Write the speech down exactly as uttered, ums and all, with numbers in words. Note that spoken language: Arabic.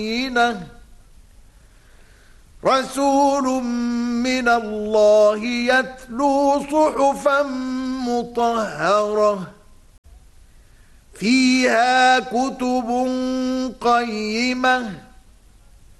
رسول من الله يتلو صحفا مطهرة فيها كتب قيمة